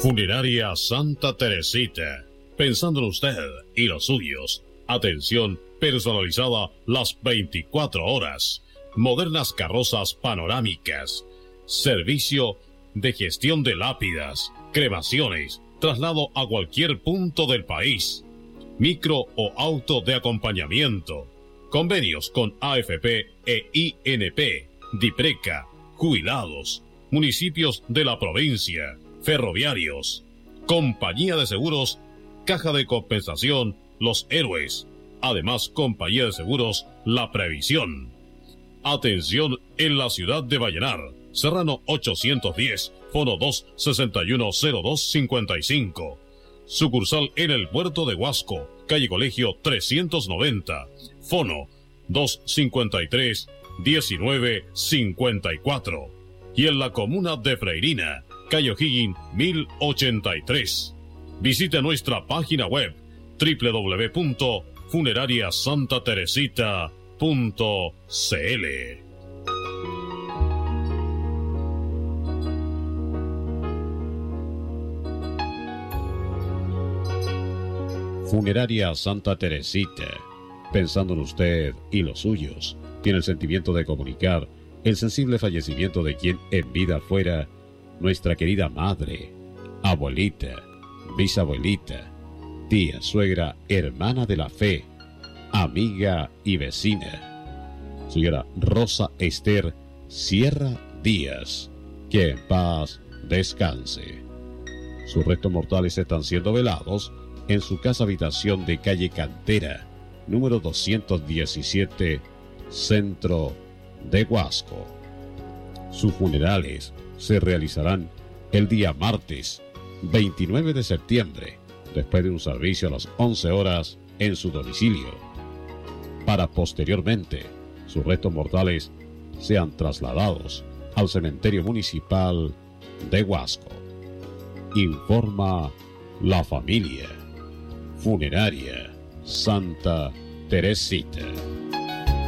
Funeraria Santa Teresita. Pensando en usted y los suyos. Atención personalizada las 24 horas. Modernas carrozas panorámicas. Servicio de gestión de lápidas, cremaciones, traslado a cualquier punto del país. Micro o auto de acompañamiento. Convenios con AFP e INP, DIPRECA, jubilados, municipios de la provincia, ferroviarios, compañía de seguros, caja de compensación, Los Héroes, además compañía de seguros, La Previsión. Atención en la ciudad de Vallenar, Serrano 810, Fono 2610255. Sucursal en el puerto de Huasco, calle Colegio 390, Fono 253-1954. Y en la comuna de Freirina, calle O'Higgins 1083. Visite nuestra página web www.funerariasantateresita.cl. Funeraria Santa Teresita. Pensando en usted y los suyos, tiene el sentimiento de comunicar el sensible fallecimiento de quien en vida fuera nuestra querida madre, abuelita, bisabuelita, tía, suegra, hermana de la fe, amiga y vecina, señora Rosa Esther Sierra Díaz, que en paz descanse. Sus restos mortales están siendo velados en su casa habitación de calle Cantera, número 217, centro de Huasco. Sus funerales se realizarán el día martes 29 de septiembre, después de un servicio a las 11 horas en su domicilio, para posteriormente sus restos mortales sean trasladados al cementerio municipal de Huasco. Informa la familia. Funeraria Santa Teresita.